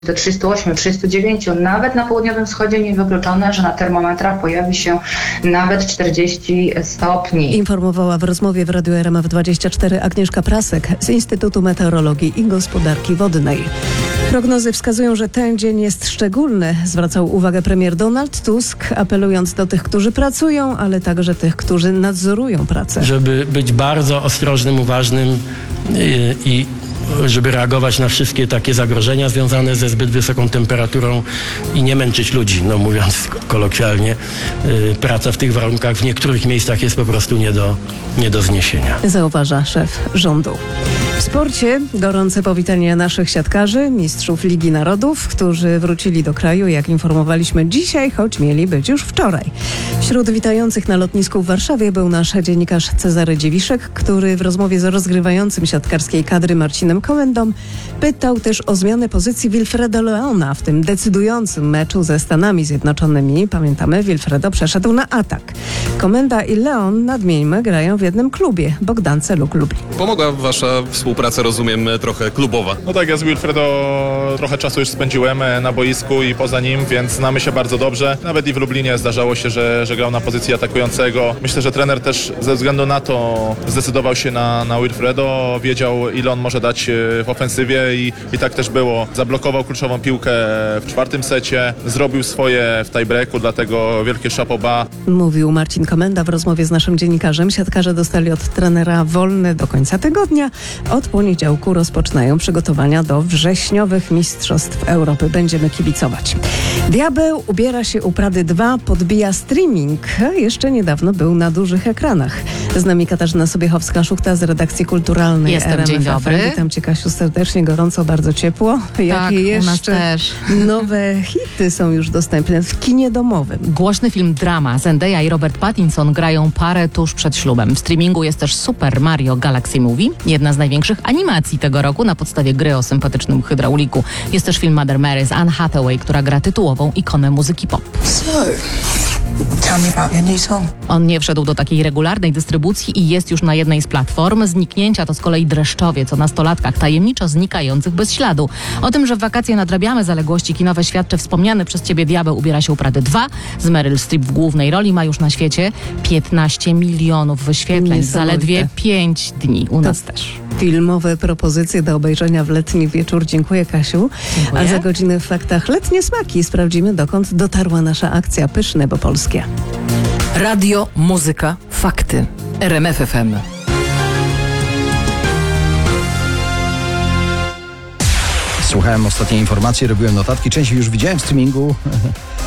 do 38, 39, nawet na południowym wschodzie niewykluczone, że na termometrach pojawi się nawet 40 stopni. Informowała w rozmowie w Radiu RMF24 Agnieszka Prasek z Instytutu Meteorologii i Gospodarki Wodnej. Prognozy wskazują, że ten dzień jest szczególny, zwracał uwagę premier Donald Tusk, apelując do tych, którzy pracują, ale także tych, którzy nadzorują pracę. Żeby być bardzo ostrożnym, uważnym i żeby reagować na wszystkie takie zagrożenia związane ze zbyt wysoką temperaturą i nie męczyć ludzi, no mówiąc kolokwialnie. Praca w tych warunkach w niektórych miejscach jest po prostu nie do zniesienia. Zauważa szef rządu. W sporcie gorące powitanie naszych siatkarzy, mistrzów Ligi Narodów, którzy wrócili do kraju, jak informowaliśmy dzisiaj, choć mieli być już wczoraj. Wśród witających na lotnisku w Warszawie był nasz dziennikarz Cezary Dziewiszek, który w rozmowie z rozgrywającym siatkarskiej kadry Marcinem Komendą pytał też o zmianę pozycji Wilfredo Leona w tym decydującym meczu ze Stanami Zjednoczonymi. Pamiętamy, Wilfredo przeszedł na atak. Komenda i Leon, nadmieńmy, grają w jednym klubie, Bogdance Luk Lublin. Pomogła wasza współpraca, rozumiem, trochę klubowa. No tak, ja z Wilfredo trochę czasu już spędziłem na boisku i poza nim, więc znamy się bardzo dobrze. Nawet i w Lublinie zdarzało się, że grał na pozycji atakującego. Myślę, że trener też ze względu na to zdecydował się na Wilfredo. Wiedział, ile on może dać w ofensywie i tak też było. Zablokował kluczową piłkę w czwartym secie, zrobił swoje w tiebreaku, dlatego wielkie chapeau bas. Mówił Marcin Komenda w rozmowie z naszym dziennikarzem. Siatkarze dostali od trenera wolny do końca tygodnia. Od poniedziałku rozpoczynają przygotowania do wrześniowych Mistrzostw Europy. Będziemy kibicować. Diabeł ubiera się u Prady 2, podbija streaming. Jeszcze niedawno był na dużych ekranach. Z nami Katarzyna Sobiechowska-Szukta z redakcji kulturalnej RMF. Dzień dobry. Witam Cię, Kasiu, serdecznie, gorąco, bardzo ciepło. Tak, Jakie u nas jeszcze też. nowe hity są już dostępne w kinie domowym? Głośny film drama. Zendaya i Robert Pattinson grają parę tuż przed ślubem. W streamingu jest też Super Mario Galaxy Movie, jedna z największych animacji tego roku na podstawie gry o sympatycznym hydrauliku. Jest też film Mother Mary z Anne Hathaway, która gra tytułową ikonę muzyki pop. Tell me about your new song. On nie wszedł do takiej regularnej dystrybucji i jest już na jednej z platform. Zniknięcia to z kolei Dreszczowiec o nastolatkach tajemniczo znikających bez śladu. O tym, że w wakacje nadrabiamy zaległości kinowe, świadczy wspomniany przez Ciebie Diabeł ubiera się u Prady 2. Z Meryl Streep w głównej roli ma już na świecie 15 milionów wyświetleń. Zaledwie 5 dni. U nas też. Filmowe propozycje do obejrzenia w letni wieczór. Dziękuję, Kasiu. Dziękuję. A za godzinę w faktach letnie smaki sprawdzimy, dokąd dotarła nasza akcja Pyszne, bo polskie. Radio, muzyka, fakty. RMF FM. Słuchałem ostatniej informacji, robiłem notatki. Część już widziałem w streamingu.